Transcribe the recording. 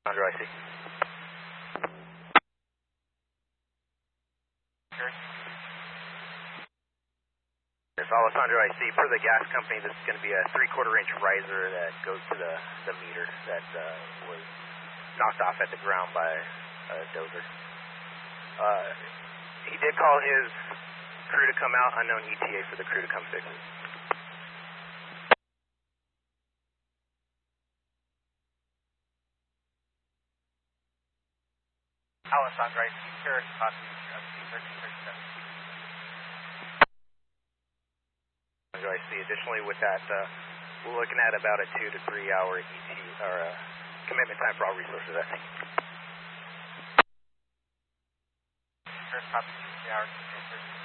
Alessandro, I see. Yes, Alessandro, I see. Per the gas company, this is going to be a 3/4 inch riser that goes to the meter that was knocked off at the ground by a dozer. He did call his crew to come out, unknown ETA for the crew to come fix it. Alessandro, I see. Paris, copy. C1337. I see. Additionally, with that, we're looking at about a 2 to 3 hour ET or commitment time for all resources, I think. Paris, copy. 3 hours.